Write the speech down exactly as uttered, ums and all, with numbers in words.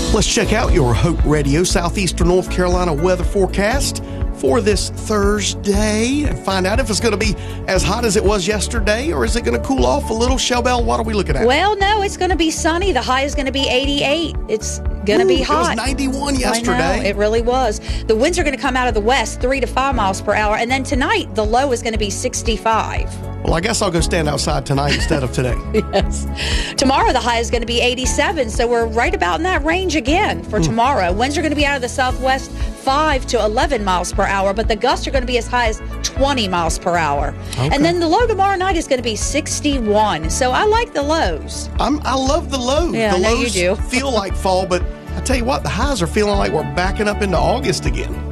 Let's check out your Hope Radio Southeastern North Carolina weather forecast for this Thursday and find out if it's going to be as hot as it was yesterday, or is it going to cool off a little? Shellbell, what are we looking at? Well, no, it's going to be sunny. The high is going to be eighty-eight. It's going to be hot. It was ninety-one yesterday. I know, it really was. The winds are going to come out of the west, three to five miles per hour. And then tonight, the low is going to be sixty-five. Well, I guess I'll go stand outside tonight instead of today. Yes. Tomorrow, the high is going to be eighty-seven. So we're right about in that range again for mm. tomorrow. Winds are going to be out of the southwest, five to eleven miles per hour, but the gusts are going to be as high as twenty miles per hour. Okay. And then the low tomorrow night is going to be sixty-one. So I like the lows. I'm, I love the lows. Yeah, the I know lows you do. feel like fall, but I tell you what, the highs are feeling like we're backing up into August again.